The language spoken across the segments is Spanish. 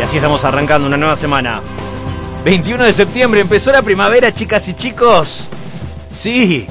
así estamos arrancando una nueva semana. 21 de septiembre, empezó la primavera, chicas y chicos. Sí,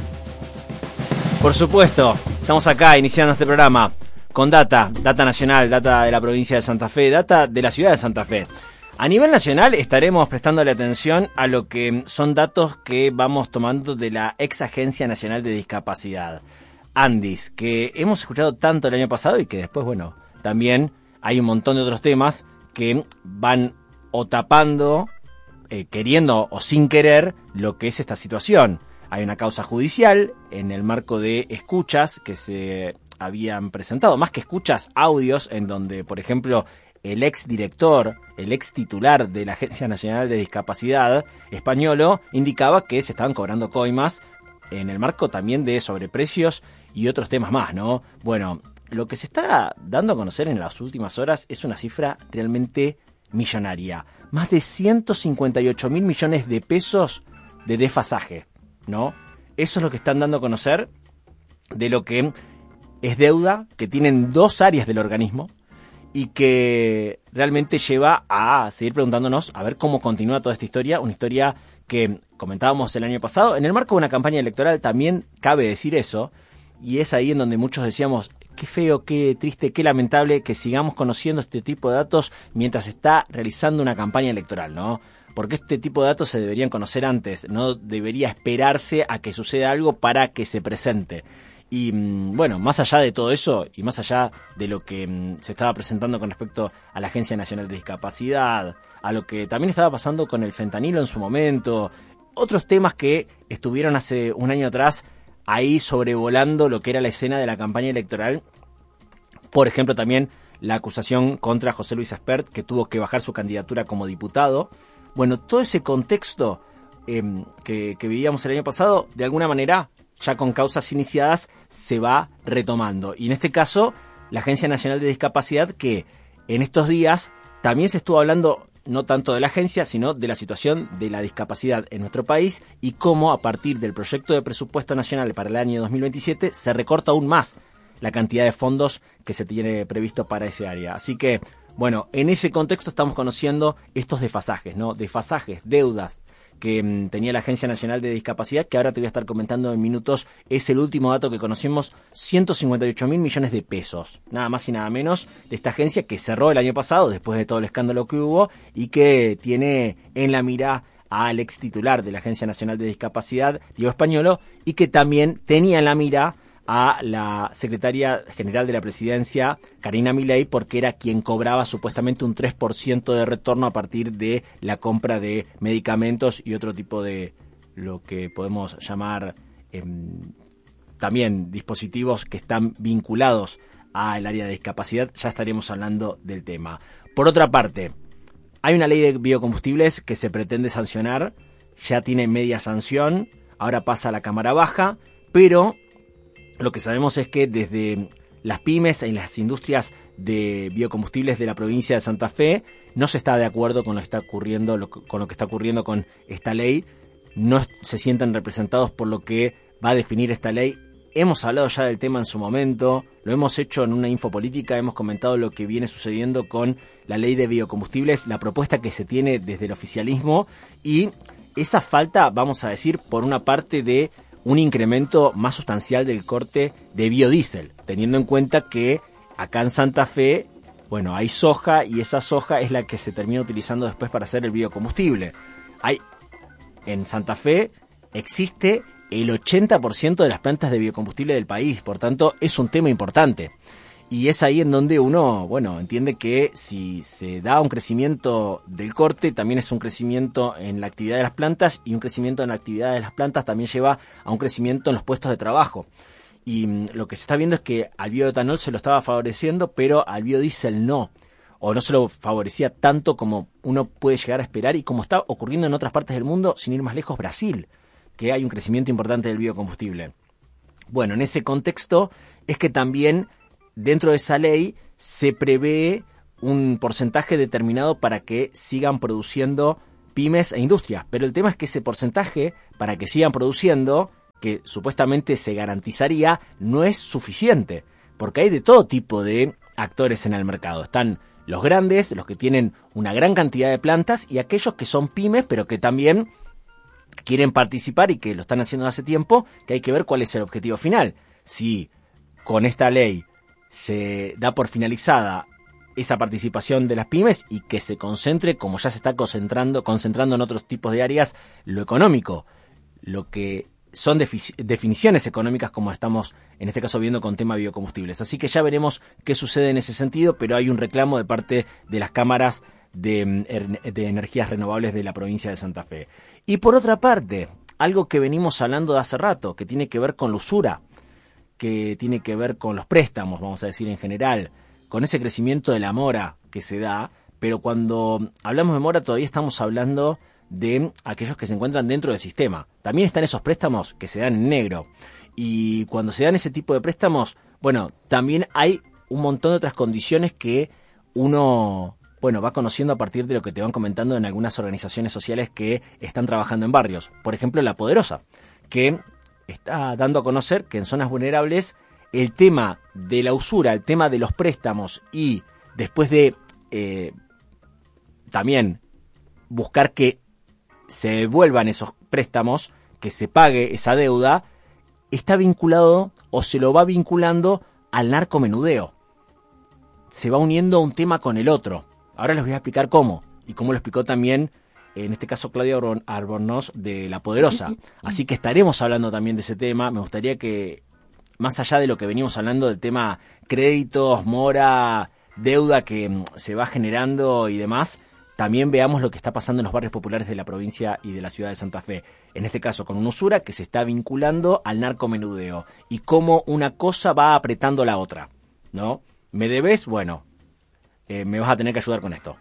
por supuesto, estamos acá iniciando este programa con data nacional, data de la provincia de Santa Fe, data de la ciudad de Santa Fe. A nivel nacional estaremos prestándole atención a lo que son datos que vamos tomando de la ex Agencia Nacional de Discapacidad, ANDIS, que hemos escuchado tanto el año pasado y que después, bueno, también hay un montón de otros temas que van o tapando, queriendo o sin querer, lo que es esta situación. Hay una causa judicial en el marco de escuchas que se habían presentado, más que escuchas, audios, en donde, por ejemplo, el ex director, el ex titular de la Agencia Nacional de Discapacidad, Españolo, indicaba que se estaban cobrando coimas en el marco también de sobreprecios y otros temas más, ¿no? Bueno, lo que se está dando a conocer en las últimas horas es una cifra realmente millonaria. Más de 158.000 millones de pesos de desfasaje, ¿no? Eso es lo que están dando a conocer de lo que es deuda que tienen dos áreas del organismo y que realmente lleva a seguir preguntándonos a ver cómo continúa toda esta historia, una historia que comentábamos el año pasado. En el marco de una campaña electoral también cabe decir eso, y es ahí en donde muchos decíamos, qué feo, qué triste, qué lamentable que sigamos conociendo este tipo de datos mientras se está realizando una campaña electoral, ¿no? Porque este tipo de datos se deberían conocer antes, no debería esperarse a que suceda algo para que se presente. Y bueno, más allá de todo eso y más allá de lo que se estaba presentando con respecto a la Agencia Nacional de Discapacidad, a lo que también estaba pasando con el fentanilo en su momento, otros temas que estuvieron hace un año atrás ahí sobrevolando lo que era la escena de la campaña electoral. Por ejemplo, también la acusación contra José Luis Espert, que tuvo que bajar su candidatura como diputado. Bueno, todo ese contexto que vivíamos el año pasado, de alguna manera, ya con causas iniciadas, se va retomando. Y en este caso, la Agencia Nacional de Discapacidad, que en estos días también se estuvo hablando no tanto de la agencia, sino de la situación de la discapacidad en nuestro país y cómo a partir del proyecto de presupuesto nacional para el año 2027 se recorta aún más la cantidad de fondos que se tiene previsto para ese área. Así que, bueno, en ese contexto estamos conociendo estos desfasajes, ¿no? Desfasajes, deudas que tenía la Agencia Nacional de Discapacidad, que ahora te voy a estar comentando en minutos. Es el último dato que conocimos, 158.000 millones de pesos, nada más y nada menos, de esta agencia que cerró el año pasado después de todo el escándalo que hubo y que tiene en la mira al ex titular de la Agencia Nacional de Discapacidad, Diego Españolo, y que también tenía en la mira a la secretaria general de la presidencia, Karina Milei, porque era quien cobraba supuestamente un 3% de retorno a partir de la compra de medicamentos y otro tipo de lo que podemos llamar también dispositivos que están vinculados al área de discapacidad. Ya estaremos hablando del tema. Por otra parte, hay una ley de biocombustibles que se pretende sancionar, ya tiene media sanción, ahora pasa a la Cámara Baja, pero lo que sabemos es que desde las pymes y las industrias de biocombustibles de la provincia de Santa Fe no se está de acuerdo con lo que está ocurriendo, con lo que está ocurriendo con esta ley. No se sienten representados por lo que va a definir esta ley. Hemos hablado ya del tema en su momento, lo hemos hecho en una infopolítica, hemos comentado lo que viene sucediendo con la ley de biocombustibles, la propuesta que se tiene desde el oficialismo y esa falta, vamos a decir, por una parte de un incremento más sustancial del corte de biodiesel, teniendo en cuenta que acá en Santa Fe, bueno, hay soja y esa soja es la que se termina utilizando después para hacer el biocombustible. En Santa Fe existe el 80% de las plantas de biocombustible del país, por tanto es un tema importante. Y es ahí en donde uno, bueno, entiende que si se da un crecimiento del corte, también es un crecimiento en la actividad de las plantas, y un crecimiento en la actividad de las plantas también lleva a un crecimiento en los puestos de trabajo. Y lo que se está viendo es que al bioetanol se lo estaba favoreciendo, pero al biodiesel no, o no se lo favorecía tanto como uno puede llegar a esperar y como está ocurriendo en otras partes del mundo, sin ir más lejos, Brasil, que hay un crecimiento importante del biocombustible. Bueno, en ese contexto es que también dentro de esa ley se prevé un porcentaje determinado para que sigan produciendo pymes e industrias. Pero el tema es que ese porcentaje, para que sigan produciendo, que supuestamente se garantizaría, no es suficiente. Porque hay de todo tipo de actores en el mercado. Están los grandes, los que tienen una gran cantidad de plantas, y aquellos que son pymes, pero que también quieren participar y que lo están haciendo hace tiempo, que hay que ver cuál es el objetivo final. Si con esta ley se da por finalizada esa participación de las pymes y que se concentre, como ya se está concentrando en otros tipos de áreas, lo económico, lo que son definiciones económicas, como estamos en este caso viendo con tema biocombustibles. Así que ya veremos qué sucede en ese sentido, pero hay un reclamo de parte de las cámaras de energías renovables de la provincia de Santa Fe. Y por otra parte, algo que venimos hablando de hace rato, que tiene que ver con la usura, que tiene que ver con los préstamos, vamos a decir en general, con ese crecimiento de la mora que se da, pero cuando hablamos de mora todavía estamos hablando de aquellos que se encuentran dentro del sistema. También están esos préstamos que se dan en negro. Y cuando se dan ese tipo de préstamos, bueno, también hay un montón de otras condiciones que uno, bueno, va conociendo a partir de lo que te van comentando en algunas organizaciones sociales que están trabajando en barrios. Por ejemplo, La Poderosa, que está dando a conocer que en zonas vulnerables el tema de la usura, el tema de los préstamos y después de también buscar que se devuelvan esos préstamos, que se pague esa deuda, está vinculado o se lo va vinculando al narcomenudeo. Se va uniendo un tema con el otro. Ahora les voy a explicar cómo, y cómo lo explicó también, en este caso, Claudia Albornoz de La Poderosa. Así que estaremos hablando también de ese tema. Me gustaría que, más allá de lo que venimos hablando del tema créditos, mora, deuda que se va generando y demás, también veamos lo que está pasando en los barrios populares de la provincia y de la ciudad de Santa Fe. En este caso con una usura que se está vinculando al narcomenudeo y cómo una cosa va apretando la otra, ¿no? ¿Me debes? Bueno, me vas a tener que ayudar con esto.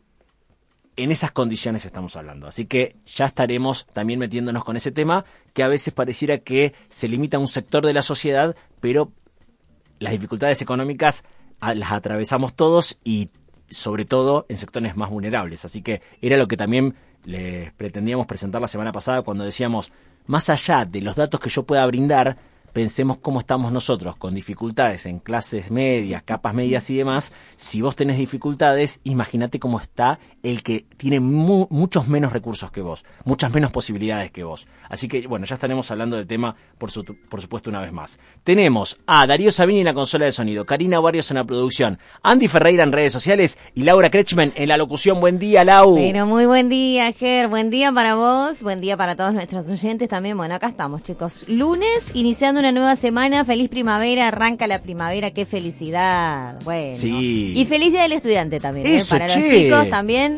En esas condiciones estamos hablando. Así que ya estaremos también metiéndonos con ese tema, que a veces pareciera que se limita a un sector de la sociedad, pero las dificultades económicas las atravesamos todos y sobre todo en sectores más vulnerables. Así que era lo que también les pretendíamos presentar la semana pasada cuando decíamos, más allá de los datos que yo pueda brindar, pensemos cómo estamos nosotros con dificultades en clases medias, capas medias y demás. Si vos tenés dificultades, imagínate cómo está el que tiene muchos menos recursos que vos, muchas menos posibilidades que vos. Así que, bueno, ya estaremos hablando del tema, por supuesto, una vez más. Tenemos a Darío Sabini en la consola de sonido, Karina Barrios en la producción, Andy Ferreira en redes sociales y Laura Kretschmann en la locución. Buen día, Lau. Pero muy buen día, Ger. Buen día para vos, buen día para todos nuestros oyentes también. Bueno, acá estamos, chicos. Lunes, iniciando una nueva semana. Feliz primavera, arranca la primavera, qué felicidad. Bueno. Sí. Y feliz día del estudiante también, Eso, para los chicos también.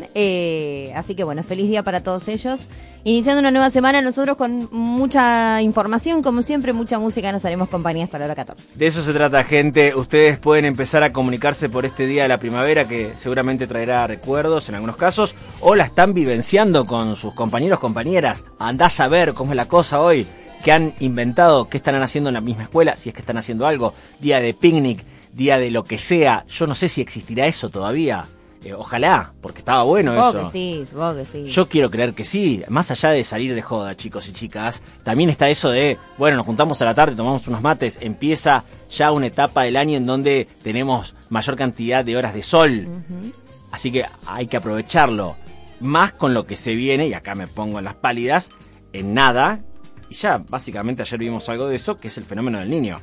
Así que bueno, feliz día para todos ellos. Iniciando una nueva semana, nosotros con mucha información, como siempre, mucha música, nos haremos compañía hasta la hora 14. De eso se trata, gente. Ustedes pueden empezar a comunicarse por este día de la primavera, que seguramente traerá recuerdos en algunos casos, o la están vivenciando con sus compañeros, compañeras. Andás a ver cómo es la cosa hoy, qué han inventado, qué estarán haciendo en la misma escuela, si es que están haciendo algo, día de picnic, día de lo que sea. Yo no sé si existirá eso todavía. Ojalá, porque estaba bueno eso. Supongo que sí. Yo quiero creer que sí. Más allá de salir de joda, chicos y chicas, también está eso de, bueno, nos juntamos a la tarde, tomamos unos mates. Empieza ya una etapa del año en donde tenemos mayor cantidad de horas de sol. Uh-huh. Así que hay que aprovecharlo. Más con lo que se viene, y acá me pongo en las pálidas, en nada. Y ya, básicamente, ayer vimos algo de eso, que es el fenómeno del Niño.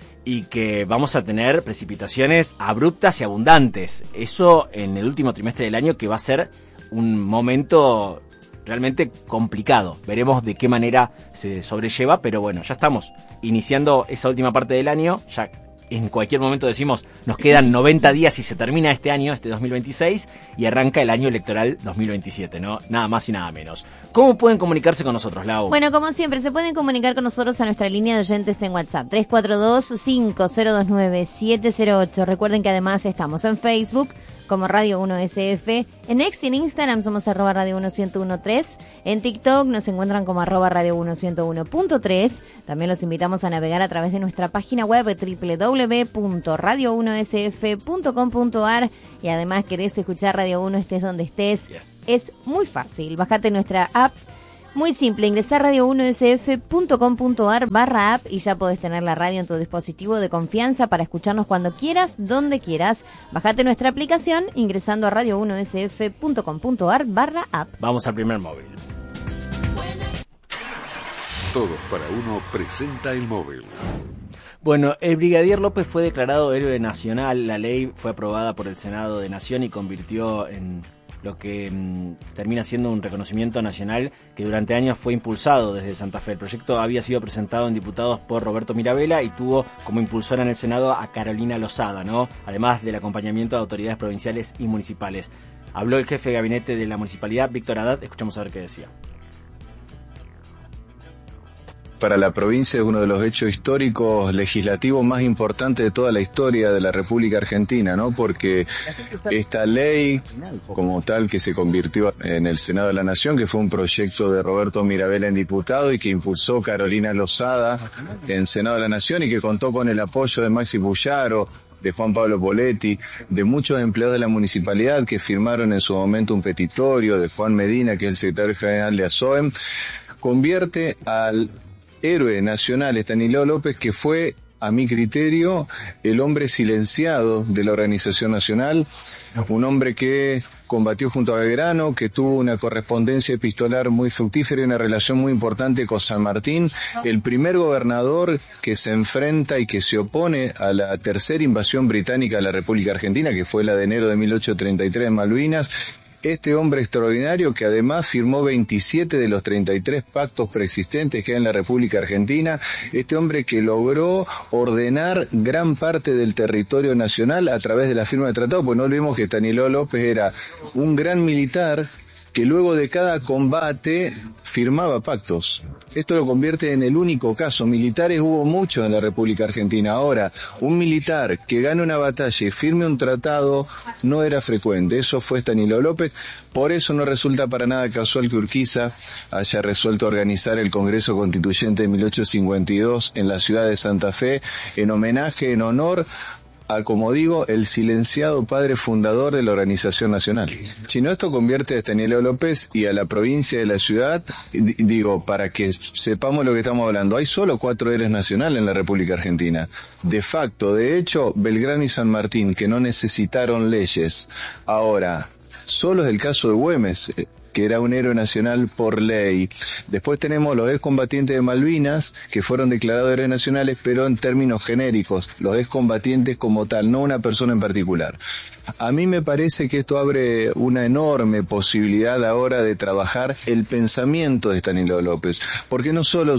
Y que vamos a tener precipitaciones abruptas y abundantes. Eso en el último trimestre del año, que va a ser un momento realmente complicado. Veremos de qué manera se sobrelleva, pero bueno, ya estamos iniciando esa última parte del año. Ya en cualquier momento decimos, nos quedan 90 días y se termina este año, este 2026, y arranca el año electoral 2027, ¿no? Nada más y nada menos. ¿Cómo pueden comunicarse con nosotros, Lau? Bueno, como siempre, se pueden comunicar con nosotros a nuestra línea de oyentes en WhatsApp, 342-5029-708. Recuerden que además estamos en Facebook como Radio 1SF, en X y en Instagram somos @Radio 101.3, en TikTok nos encuentran como @Radio 101.3. También los invitamos a navegar a través de nuestra página web www.radio1sf.com.ar, y además querés escuchar Radio 1 estés donde estés. Yes. Es muy fácil, bajate nuestra app Muy simple, ingresar radio1sf.com.ar/app y ya podés tener la radio en tu dispositivo de confianza para escucharnos cuando quieras, donde quieras. Bajate nuestra aplicación ingresando a radio1sf.com.ar/app. Vamos al primer móvil. Todos para uno presenta el móvil. Bueno, el brigadier López fue declarado héroe nacional. La ley fue aprobada por el Senado de Nación y convirtió en lo que termina siendo un reconocimiento nacional que durante años fue impulsado desde Santa Fe. El proyecto había sido presentado en diputados por Roberto Mirabella y tuvo como impulsora en el Senado a Carolina Lozada, ¿no? Además del acompañamiento de autoridades provinciales y municipales. Habló el jefe de gabinete de la municipalidad, Víctor Haddad. Escuchamos a ver qué decía. Para la provincia es uno de los hechos históricos legislativos más importantes de toda la historia de la República Argentina, ¿no? Porque esta ley, como tal, que se convirtió en el Senado de la Nación, que fue un proyecto de Roberto Mirabella en diputado y que impulsó Carolina Lozada en Senado de la Nación y que contó con el apoyo de Maxi Bullaro, de Juan Pablo Poletti, de muchos empleados de la municipalidad que firmaron en su momento un petitorio, de Juan Medina, que es el secretario general de ASOEM, convierte al héroe nacional Estanislao López, que fue, a mi criterio, el hombre silenciado de la organización nacional, un hombre que combatió junto a Belgrano, que tuvo una correspondencia epistolar muy fructífera y una relación muy importante con San Martín, el primer gobernador que se enfrenta y que se opone a la tercera invasión británica de la República Argentina, que fue la de enero de 1833 en Malvinas. Este hombre extraordinario que además firmó 27 de los 33 pactos preexistentes que hay en la República Argentina, este hombre que logró ordenar gran parte del territorio nacional a través de la firma de tratado, pues no olvidemos que Estanislao López era un gran militar que luego de cada combate firmaba pactos. Esto lo convierte en el único caso. Militares hubo muchos en la República Argentina. Ahora, un militar que gane una batalla y firme un tratado no era frecuente. Eso fue Estanislao López. Por eso no resulta para nada casual que Urquiza haya resuelto organizar el Congreso Constituyente de 1852 en la ciudad de Santa Fe en homenaje, en honor a, como digo, el silenciado padre fundador de la Organización Nacional. Si no, esto convierte a Estanislao López y a la provincia y la ciudad, digo, para que sepamos lo que estamos hablando, hay solo 4 héroes nacionales en la República Argentina. De facto, de hecho, Belgrano y San Martín, que no necesitaron leyes. Ahora, solo es el caso de Güemes, que era un héroe nacional por ley. Después tenemos los excombatientes de Malvinas, que fueron declarados héroes nacionales, pero en términos genéricos, los excombatientes como tal, no una persona en particular. A mí me parece que esto abre una enorme posibilidad ahora de trabajar el pensamiento de Estanislao López, porque no son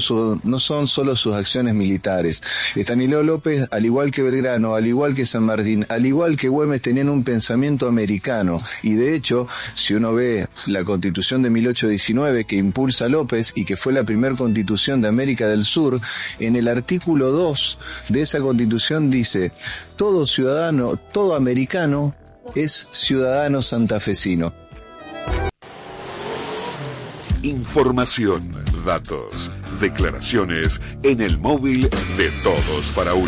solo sus acciones militares. Estanislao López, al igual que Belgrano, al igual que San Martín, al igual que Güemes, tenían un pensamiento americano, y de hecho, si uno ve la Constitución de 1819 que impulsa López y que fue la primera Constitución de América del Sur, en el artículo 2 de esa Constitución dice: todo ciudadano, todo americano es ciudadano santafesino. Información, datos, declaraciones en el móvil de Todos para Uno.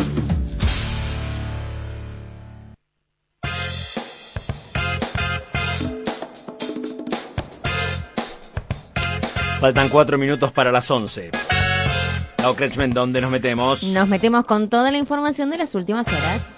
Faltan 4 minutos para las 11. Lau Kretschmann, ¿dónde nos metemos? Nos metemos con toda la información de las últimas horas.